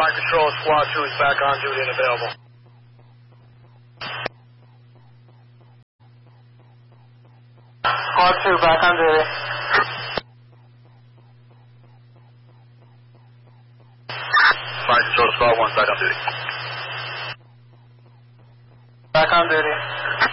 Fire Control, Squad 2 is back on duty and available. Squad 2 back on duty. Fire Control, Squad 1 is back on duty. Back on duty.